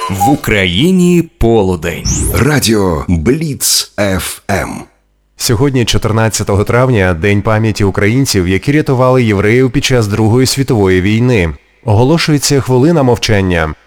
В Україні полудень. Радіо Бліц ФМ. Сьогодні, 14 травня, День пам'яті українців, які рятували євреїв під час Другої світової війни. Оголошується хвилина мовчання.